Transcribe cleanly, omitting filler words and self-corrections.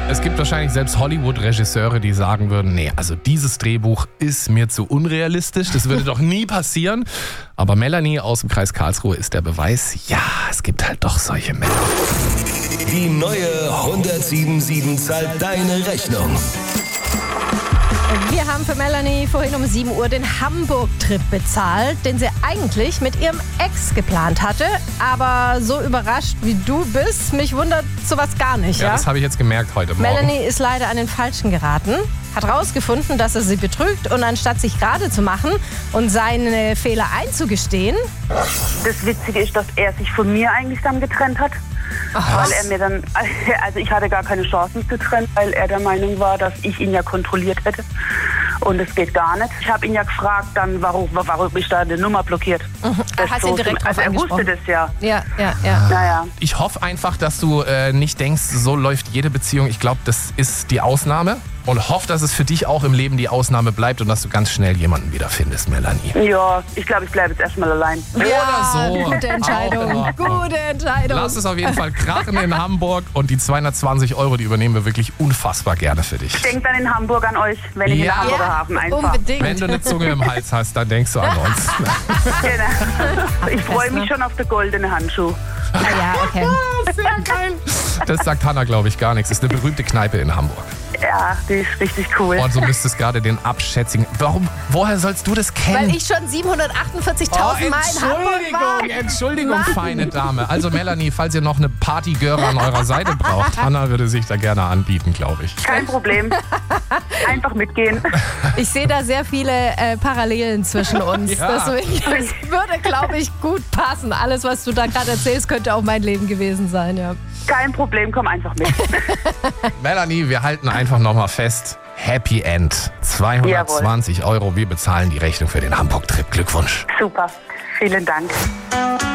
Es gibt wahrscheinlich selbst Hollywood-Regisseure, die sagen würden, nee, also dieses Drehbuch ist mir zu unrealistisch, das würde doch nie passieren. Aber Melanie aus dem Kreis Karlsruhe ist der Beweis, ja, es gibt halt doch solche Männer. Die neue 107.7 zahlt deine Rechnung. Wir haben für Melanie vorhin um 7 Uhr den Hamburg-Trip bezahlt, den sie eigentlich mit ihrem Ex geplant hatte. Aber so überrascht wie du bist, mich wundert sowas gar nicht. Ja, das habe ich jetzt gemerkt heute Morgen. Melanie ist leider an den Falschen geraten, hat rausgefunden, dass er sie betrügt und anstatt sich gerade zu machen und seine Fehler einzugestehen. Das Witzige ist, dass er sich von mir eigentlich dann getrennt hat. Aha. Weil er mir dann, also ich hatte gar keine Chance, mich zu trennen, weil er der Meinung war, dass ich ihn ja kontrolliert hätte. Und das geht gar nicht. Ich habe ihn ja gefragt, dann, warum ich da eine Nummer blockiert. Hast ihn direkt drauf er angesprochen. wusste das ja. Ja. Naja. Ich hoffe einfach, dass du nicht denkst, so läuft jede Beziehung. Ich glaube, das ist die Ausnahme. Und hoffe, dass es für dich auch im Leben die Ausnahme bleibt und dass du ganz schnell jemanden wiederfindest, Melanie. Ja, ich glaube, ich bleibe jetzt erstmal allein. Ja, Oder so. gute Entscheidung. Auch in Ordnung. Gute Entscheidung. Lass es auf jeden Fall krachen in Hamburg und die 220 €, die übernehmen wir wirklich unfassbar gerne für dich. Denkt dann in Hamburg an euch, wenn ich in den Hamburger Hafen einfahre. Unbedingt. Wenn du eine Zunge im Hals hast, dann denkst du an uns. Genau. Ich freue mich schon auf den goldenen Handschuh. Ah ja, okay. Sehr geil. Das sagt Hannah, glaube ich, gar nichts. Das ist eine berühmte Kneipe in Hamburg. Ja, die ist richtig cool. Und so müsstest gerade den abschätzigen. Woher sollst du das kennen? Weil ich schon 748.000 Mal in Hamburg war. Entschuldigung, Mann. feine Dame. Also Melanie, falls ihr noch eine Partygirl an eurer Seite braucht, Hannah würde sich da gerne anbieten, glaube ich. Kein Problem. Einfach mitgehen. Ich sehe da sehr viele Parallelen zwischen uns. Ja. Deswegen, das würde, glaube ich, gut passen. Alles, was du da gerade erzählst, könnte auch mein Leben gewesen sein. Ja. Kein Problem, komm einfach mit. Melanie, wir halten einfach nochmal fest. Happy End. 220 €. Wir bezahlen die Rechnung für den Hamburg-Trip. Glückwunsch. Super. Vielen Dank.